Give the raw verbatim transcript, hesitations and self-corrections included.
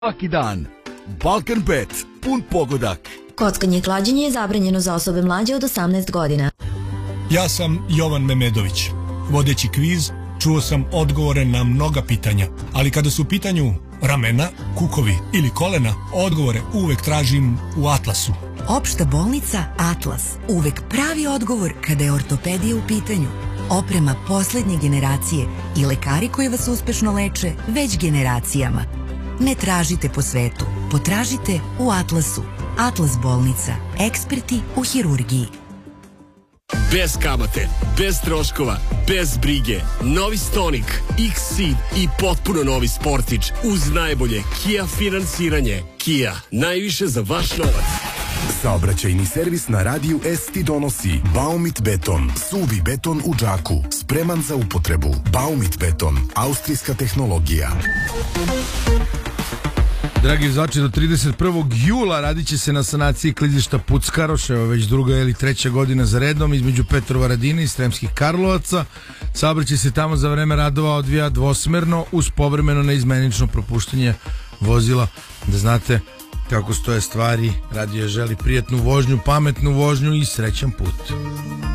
Svaki dan. Balkan Bet. Pun pogodak. Kockanje i klađenje je zabranjeno za osobe mlađe od osamnaest godina. Ja sam Jovan Memedović. Vodeći kviz, čuo sam odgovore na mnoga pitanja, ali kada su u pitanju ramena, kukovi ili kolena, odgovore uvek tražim u Atlasu. Opšta bolnica Atlas. Uvek pravi odgovor kada je ortopedija u pitanju. Oprema poslednje generacije i lekari koji vas uspešno leče već generacijama. Ne tražite po svetu, potražite u Atlasu. Atlas bolnica. Eksperti u hirurgiji. Bez kamate, bez troškova, bez brige. Novi Stonic, X-Ceed i potpuno novi Sportić uz najbolje Kia finansiranje. Kia, najviše za vaš novac. Saobraćajni servis na radiju S ti donosi Baumit beton, suvi beton u džaku, spreman za upotrebu. Baumit beton, austrijska tehnologija. Dragi vozači, do trideset prvog jula radit će se na sanaciji klizišta Puckaroš, evo već druga ili treća godina za redom, između Petrovaradina i Sremskih Karlovaca. Saobraćaj se tamo za vreme radova odvija dvosmerno uz povremeno neizmenično propuštanje vozila. Da znate kako stoje stvari, radio želi prijatnu vožnju, pametnu vožnju i srećan put.